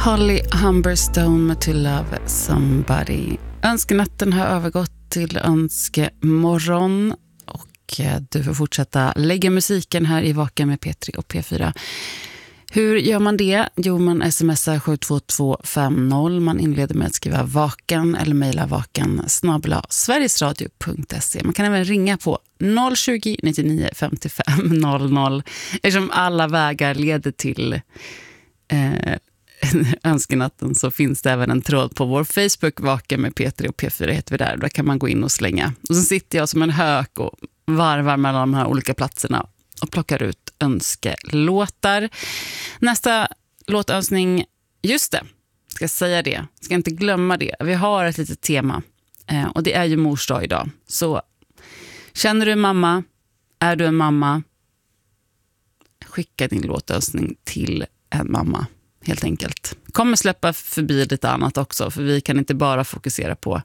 Holly Humberstone med To Love Somebody. Önskenatten har övergått till önskemorgon och du får fortsätta lägga musiken här i Vaken med P3 och P4. Hur gör man det? Jo, man smsar 72250. Man inleder med att skriva vaken eller mejla vaken@sverigesradio.se. Man kan även ringa på 020 99 55 00. Eftersom alla vägar leder till önskenatten så finns det även en tråd på vår Facebook, Vaken med P3 och P4 heter vi där. Där kan man gå in och slänga. Och så sitter jag som en hök och varvar mellan de här olika platserna och plockar ut önskelåtar. Nästa låtönskning, just det, ska säga det, ska inte glömma det. Vi har ett litet tema och det är ju mors dag idag. Så känner du en mamma, är du en mamma, skicka din låtönskning till en mamma helt enkelt. Kommer släppa förbi lite annat också, för vi kan inte bara fokusera på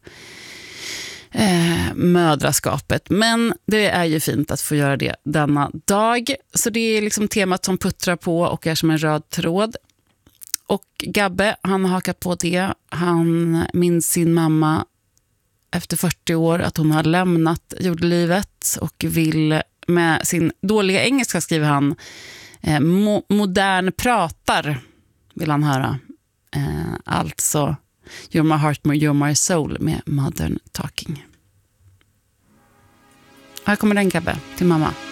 mödraskapet, men det är ju fint att få göra det denna dag. Så det är liksom temat som puttrar på och är som en röd tråd. Och Gabbe, han har hakat på det. Han minns sin mamma efter 40 år att hon har lämnat jordelivet och vill med sin dåliga engelska, skriver han, modern pratar vill han höra. Alltså You're My Heart, You're My Soul med Modern Talking. Här kommer den, Gabbe, till mamma.